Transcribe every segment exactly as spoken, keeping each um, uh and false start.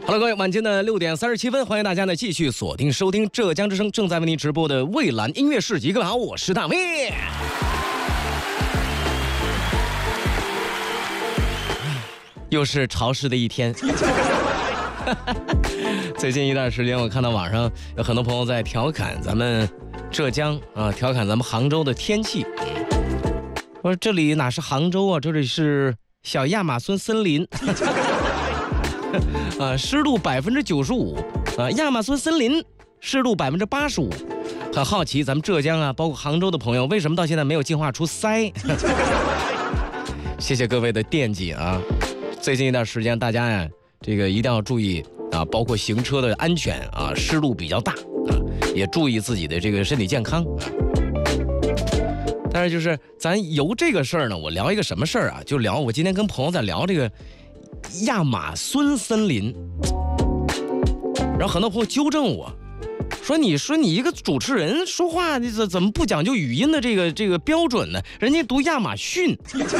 Hello， 各位，晚间的六点三十七分，欢迎大家呢继续锁定收听浙江之声正在为您直播的蔚蓝音乐市集。各位好，我是大卫。又是潮湿的一天。最近一段时间，我看到网上有很多朋友在调侃咱们浙江啊，调侃咱们杭州的天气。我说这里哪是杭州啊，这里是小亚马孙森林。啊，湿度百分之九十五，啊，亚马孙森林湿度百分之八十五。很好奇，咱们浙江啊，包括杭州的朋友，为什么到现在没有进化出鳃？谢谢各位的惦记啊！最近一段时间，大家呀，这个一定要注意啊，包括行车的安全啊，湿度比较大啊，也注意自己的这个身体健康啊。但是就是咱由这个事儿呢，我聊一个什么事儿啊？就聊我今天跟朋友在聊这个亚马孙森林，然后很多朋友纠正我说：“你说你一个主持人说话，你怎怎么不讲究语音的这个这个标准呢？人家读亚马逊。”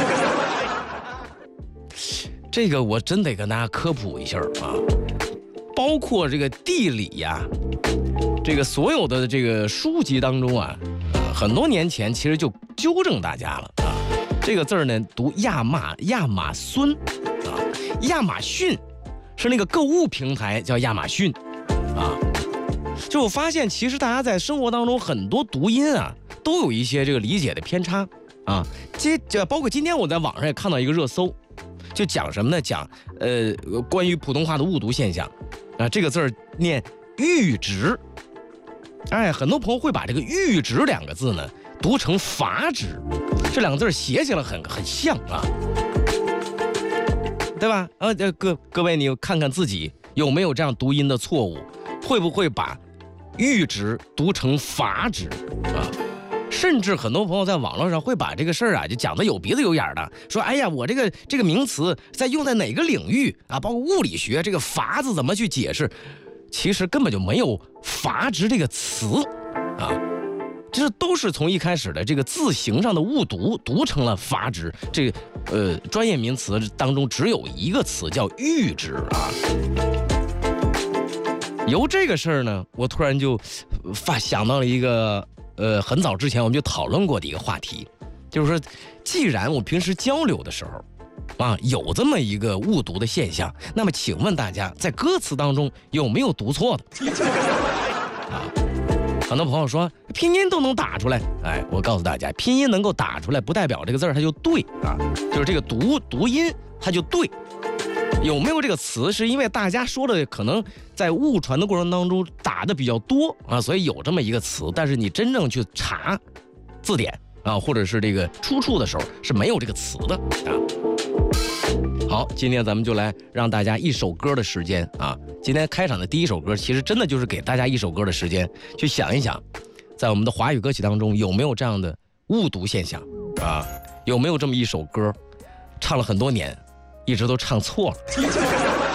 这个我真得跟大家科普一下啊，包括这个地理呀，这个所有的这个书籍当中啊，啊很多年前其实就纠正大家了啊，这个字呢读亚马亚马孙啊，亚马逊是那个购物平台叫亚马逊啊。就我发现，其实大家在生活当中很多读音啊，都有一些这个理解的偏差啊。这这包括今天我在网上也看到一个热搜。就讲什么呢？讲呃关于普通话的误读现象啊，这个字儿念阈值，哎，很多朋友会把这个阈值两个字呢读成阀值，这两个字写起来很很像啊，对吧？啊，各各位你看看自己有没有这样读音的错误，会不会把阈值读成阀值啊？甚至很多朋友在网络上会把这个事儿啊，就讲得有鼻子有眼的，说：“哎呀，我这个这个名词在用在哪个领域啊？包括物理学这个阀字怎么去解释？其实根本就没有阀值这个词啊，这都是从一开始的这个字形上的误读，读成了阀值。这个呃专业名词当中只有一个词叫阈值啊。”由这个事儿呢，我突然就发想到了一个。呃，很早之前我们就讨论过的一个话题，就是说，既然我平时交流的时候，啊，有这么一个误读的现象，那么请问大家在歌词当中有没有读错的？啊，很多朋友说拼音都能打出来，哎，我告诉大家，拼音能够打出来，不代表这个字儿它就对啊，就是这个读读音它就对。有没有这个词，是因为大家说的可能在误传的过程当中打的比较多啊，所以有这么一个词，但是你真正去查字典啊，或者是这个出处的时候是没有这个词的啊。好，今天咱们就来让大家一首歌的时间啊，今天开场的第一首歌其实真的就是给大家一首歌的时间，去想一想，在我们的华语歌曲当中有没有这样的误读现象啊？有没有这么一首歌，唱了很多年。一直都唱错了。